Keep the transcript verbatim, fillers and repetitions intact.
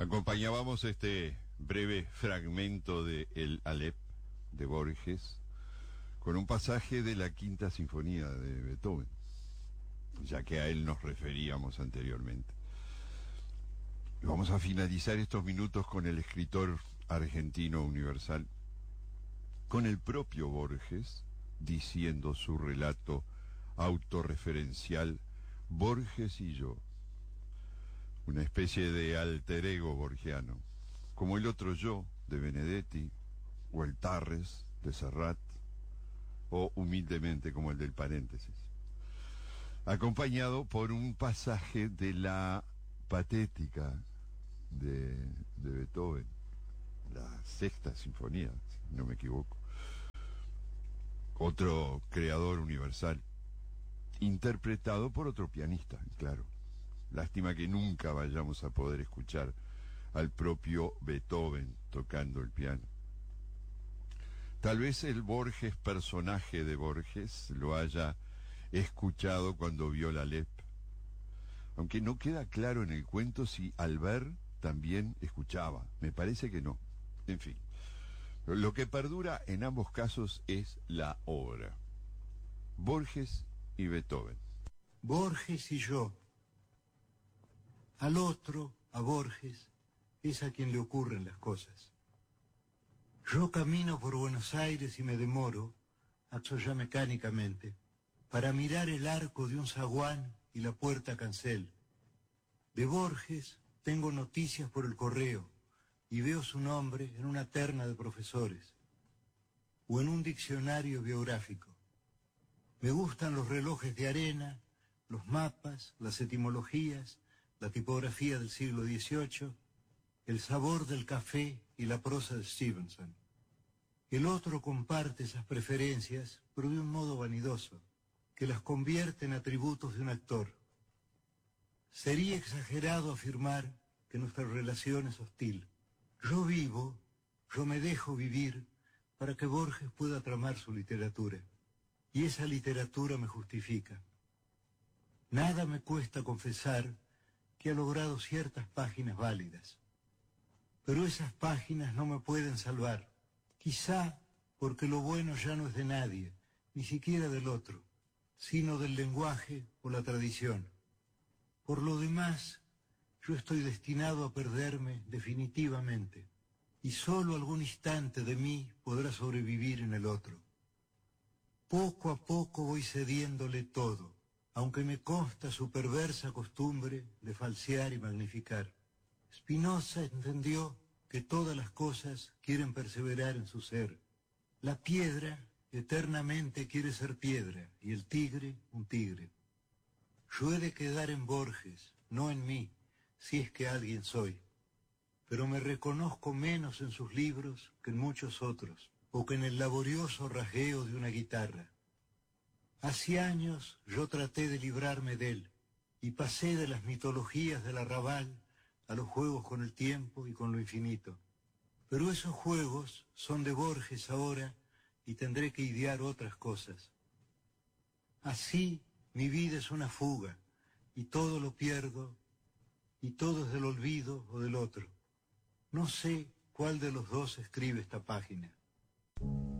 Acompañábamos este breve fragmento de El Aleph de Borges con un pasaje de la Quinta Sinfonía de Beethoven, ya que a él nos referíamos anteriormente. Y vamos a finalizar estos minutos con el escritor argentino universal, con el propio Borges, diciendo su relato autorreferencial, Borges y yo, una especie de alter ego borgiano, como el otro yo de Benedetti, o el Tarres de Serrat, o humildemente como el del paréntesis, acompañado por un pasaje de la Patética de, de Beethoven, la Sexta Sinfonía, si no me equivoco, otro creador universal, interpretado por otro pianista, claro. Lástima que nunca vayamos a poder escuchar al propio Beethoven tocando el piano. Tal vez el Borges personaje de Borges lo haya escuchado cuando vio la Aleph, aunque no queda claro en el cuento si al ver también escuchaba. Me parece que no. En fin, lo que perdura en ambos casos es la obra. Borges y Beethoven. Borges y yo. Al otro, a Borges, es a quien le ocurren las cosas. Yo camino por Buenos Aires y me demoro, acto ya mecánicamente, para mirar el arco de un zaguán y la puerta cancel. De Borges tengo noticias por el correo y veo su nombre en una terna de profesores o en un diccionario biográfico. Me gustan los relojes de arena, los mapas, las etimologías, la tipografía del siglo dieciocho, el sabor del café y la prosa de Stevenson. El otro comparte esas preferencias, pero de un modo vanidoso, que las convierte en atributos de un actor. Sería exagerado afirmar que nuestra relación es hostil. Yo vivo, yo me dejo vivir para que Borges pueda tramar su literatura, y esa literatura me justifica. Nada me cuesta confesar que ha logrado ciertas páginas válidas. Pero esas páginas no me pueden salvar. Quizá porque lo bueno ya no es de nadie, ni siquiera del otro, sino del lenguaje o la tradición. Por lo demás, yo estoy destinado a perderme definitivamente, y solo algún instante de mí podrá sobrevivir en el otro. Poco a poco voy cediéndole todo, aunque me consta su perversa costumbre de falsear y magnificar. Spinoza entendió que todas las cosas quieren perseverar en su ser. La piedra eternamente quiere ser piedra, y el tigre un tigre. Yo he de quedar en Borges, no en mí, si es que alguien soy. Pero me reconozco menos en sus libros que en muchos otros, o que en el laborioso rasgueo de una guitarra. Hace años yo traté de librarme de él, y pasé de las mitologías del arrabal a los juegos con el tiempo y con lo infinito. Pero esos juegos son de Borges ahora, y tendré que idear otras cosas. Así mi vida es una fuga, y todo lo pierdo, y todo es del olvido o del otro. No sé cuál de los dos escribe esta página.